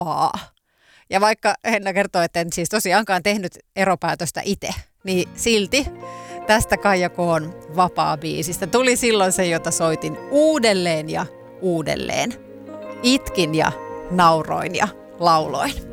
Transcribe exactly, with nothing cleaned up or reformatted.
vapaa. Ja vaikka Henna kertoo, että en siis tosiaankaan tehnyt eropäätöstä itse, niin silti tästä Kaija K:n Vapaa-biisistä tuli silloin se, jota soitin uudelleen ja uudelleen. Itkin ja nauroin ja lauloin.